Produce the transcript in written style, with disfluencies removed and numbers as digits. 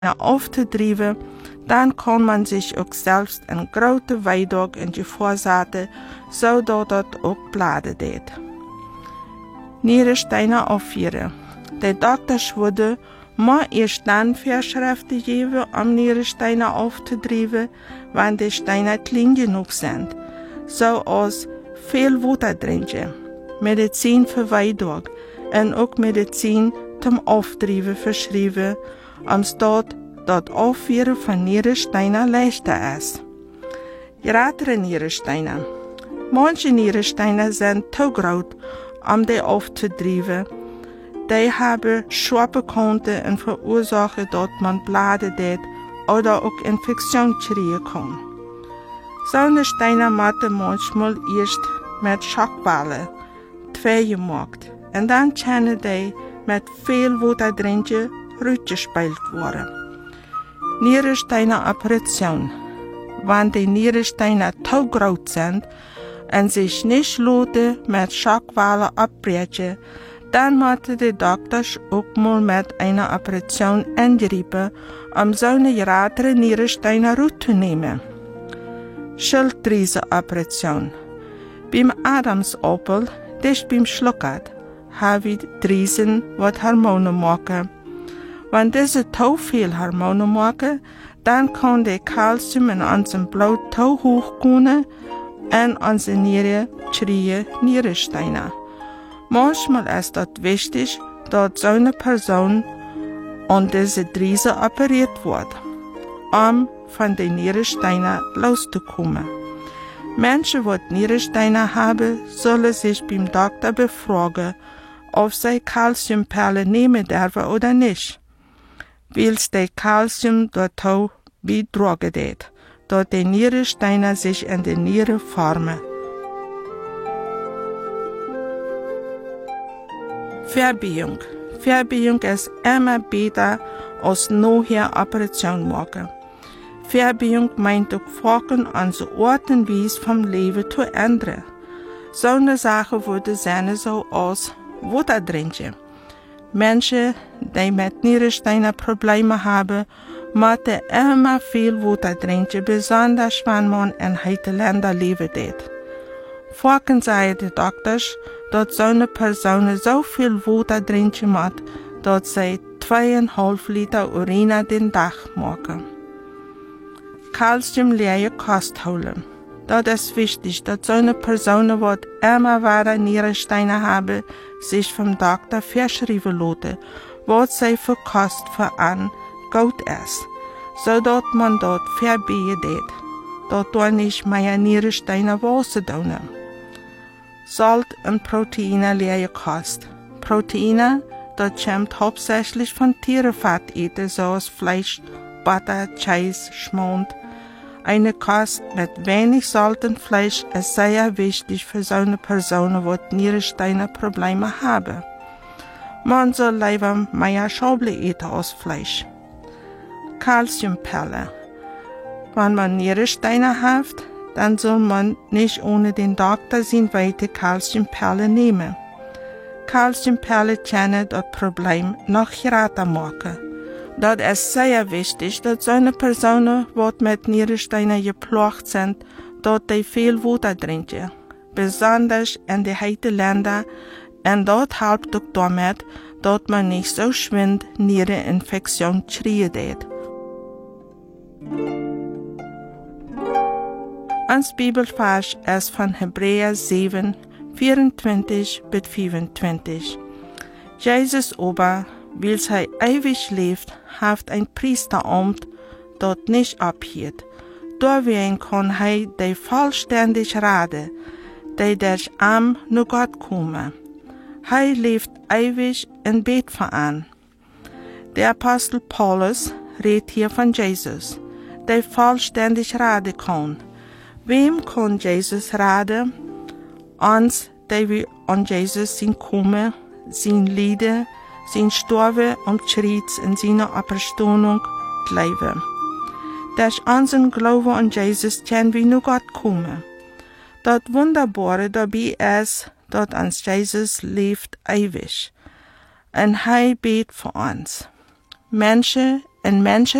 aufzudrieven, dann kann man sich auch selbst een grote weidag in je voorzetten, zodat het ook bladen deed. Nierensteinen aufführen. De dokters worden maar eerst dan Verschriften geven om nierensteinen aufzudrieven, wanneer de steinen klein genoeg zijn, zoals veel water drinken, medicijn voor weidag en ook medicijn zum Aufdrieven verschreven, omdat dat aufführen van nierensteinen leichter is. Grotere nierensteinen. Manche nierensteinen zijn te groot om die aufzudrieven. Die hebben scherpe kanten en veroorzaken dat man bladen deed oder ook infectie krijgen kan. Zo'n steinen moeten manchmal eerst met schakballen, 2 gemaakt, en dan kunnen die met veel water drinken uitgespeeld worden. Nierensteinen operation. Wanneer die nierensteinen te groot zijn en zich niet laten met schakballen opbreken, dan moeten de dokters ook mal met een operation ingrijpen om zo'n grotere nierensteinen uit te nemen. Schilddrüseoperation. Beim Adamsappel, dus beim Schluckert, haben wir Drüsen, wat Hormone maken. Wenn diese te veel Hormone maken, dann kann der Calcium in unserem Blut te hoch kunnen en onze Nieren krijgen Nierensteinen. Manchmal ist es wichtig, dass so eine Person an diese Drüse operiert wird, um von den Nierensteinen loszukommen. Menschen, die Nierensteine haben, sollen sich beim Doktor befragen, ob sie Calciumperlen nehmen dürfen oder nicht. Weil der Calcium dort beitragen wird, dass die Nierensteine sich in die Nieren formen. Verbiehung. Verbiehung ist immer besser als nachher Operation machen. Verbiehung meint auch Folgen an so Art und Weise vom Leben zu ändern. So eine Sache würde sein so aus Wasser trinken. Menschen, die mit Nierensteinen Probleme haben, müssen immer viel Wasser trinken, besonders wenn man in heite Länder lebt. Folgen sagen die Doktors, dass so eine Person so viel Wasser trinken muss, dass sie 2,5 Liter Urine den Tag machen. Calciumleere Kost holen. Das ist wichtig, dass so eine Person, die immer weiter Nierensteine haben, sich vom Doktor verschreiben lassen, was sie für Kost für an gut ist, sodass man dort verbieten, dass dort nicht mehr Nierensteine wachsen tun. Salt und Proteine leere Kost. Proteine, das kommt hauptsächlich von Tierfett eten, sowas Fleisch, Butter, Cheese, Schmand. Eine Kost mit wenig Salz und Fleisch ist sehr wichtig für so eine Person, die Nierensteine-Probleme haben. Man soll lieber mehr Schauble eten als Fleisch. Calciumperlen. Wenn man Nierensteine hat, dann soll man nicht ohne den Doktor sein weite Calciumperlen nehmen. Calciumperlen können das Problem noch größer machen. Das ist sehr wichtig, dass so eine Person, die mit Nierensteinen geplagt sind, dass die viel Wasser trinken. Besonders in die heiten Länder. Und das hilft auch damit, dass man nicht so schwind Niereninfektion kriegen. Ons Bibelvers ist von Hebräer 7, 24 bis 25. Jesus aber, weil er ewig lebt, hat ein Priesteramt, das nicht abhielt. Deswegen kann er die vollständig raten, die durch Arm nur Gott kommen. Er lebt ewig in Bett voran. Der Apostel Paulus redet hier von Jesus, der vollständig raten kann. Wem kann Jesus raten? Uns, die wir an Jesus sind kommen, sein Lieder, sein Sterben und Schritt in seiner Auferstehung leben. Durch unseren Glauben an Jesus können wir nur Gott kommen. Das Wunderbare dabei ist, dass uns Jesus lebt ewig. Und er betet für uns. Menschen en mensen